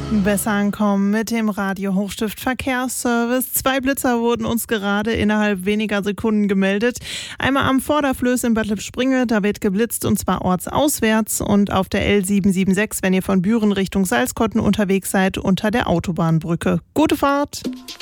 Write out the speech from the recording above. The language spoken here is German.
Besser ankommen mit dem Radio Hochstift Verkehrsservice. 2 Blitzer wurden uns gerade innerhalb weniger Sekunden gemeldet. Einmal am Vorderflöß in Bad Lippspringe, da wird geblitzt und zwar ortsauswärts, und auf der L776, wenn ihr von Büren Richtung Salzkotten unterwegs seid, unter der Autobahnbrücke. Gute Fahrt!